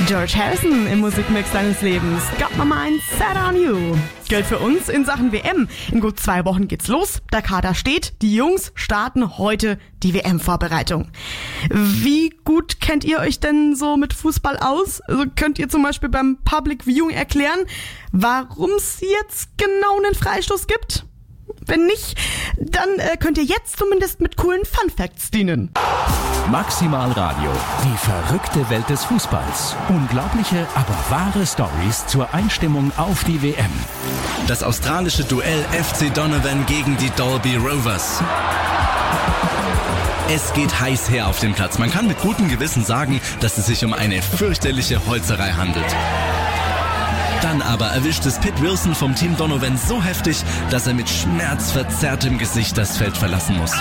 George Harrison im Musikmix deines Lebens. Got my mind set on you. Gilt für uns in Sachen WM. In gut 2 Wochen geht's los. Der Kader steht. Die Jungs starten heute die WM-Vorbereitung. Wie gut kennt ihr euch denn so mit Fußball aus? Also könnt ihr zum Beispiel beim Public Viewing erklären, warum es jetzt genau einen Freistoß gibt? Wenn nicht, dann könnt ihr jetzt zumindest mit coolen Fun-Facts dienen. Maximal Radio, die verrückte Welt des Fußballs. Unglaubliche, aber wahre Stories zur Einstimmung auf die WM. Das australische Duell FC Donovan gegen die Dalby Rovers. Es geht heiß her auf dem Platz. Man kann mit gutem Gewissen sagen, dass es sich um eine fürchterliche Holzerei handelt. Dann aber erwischt es Pitt Wilson vom Team Donovan so heftig, dass er mit schmerzverzerrtem Gesicht das Feld verlassen muss.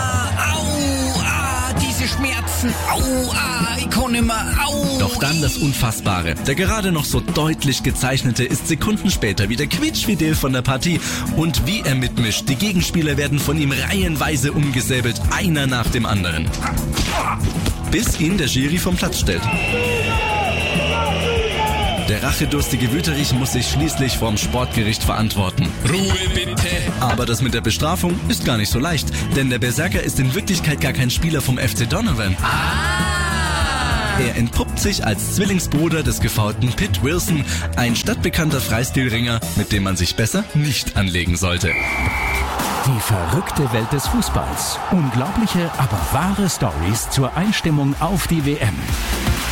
Diese Schmerzen, ich kann nicht mehr, Doch dann das Unfassbare. Der gerade noch so deutlich gezeichnete ist Sekunden später wieder quietschfidel von der Partie. Und wie er mitmischt, die Gegenspieler werden von ihm reihenweise umgesäbelt, einer nach dem anderen. Bis ihn der Schiri vom Platz stellt. Der rachedurstige Wüterich muss sich schließlich vorm Sportgericht verantworten. Ruhe bitte. Aber das mit der Bestrafung ist gar nicht so leicht, denn der Berserker ist in Wirklichkeit gar kein Spieler vom FC Donovan. Er entpuppt sich als Zwillingsbruder des gefoulten Pitt Wilson, ein stadtbekannter Freistilringer, mit dem man sich besser nicht anlegen sollte. Die verrückte Welt des Fußballs. Unglaubliche, aber wahre Stories zur Einstimmung auf die WM.